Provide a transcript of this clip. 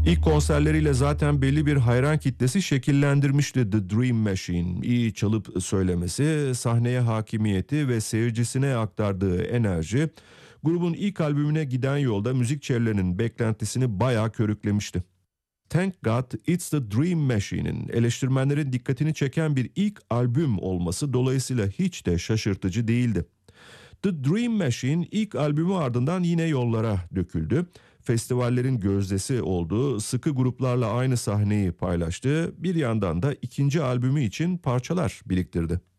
İlk konserleriyle zaten belli bir hayran kitlesi şekillendirmişti The Dream Machine. İyi çalıp söylemesi, sahneye hakimiyeti ve seyircisine aktardığı enerji, grubun ilk albümüne giden yolda müzik çevrelerinin beklentisini bayağı körüklemişti. Thank God It's the Dream Machine'in eleştirmenlerin dikkatini çeken bir ilk albüm olması dolayısıyla hiç de şaşırtıcı değildi. The Dream Machine ilk albümü ardından yine yollara döküldü. Festivallerin gözdesi olduğu, sıkı gruplarla aynı sahneyi paylaştığı, bir yandan da ikinci albümü için parçalar biriktirdi.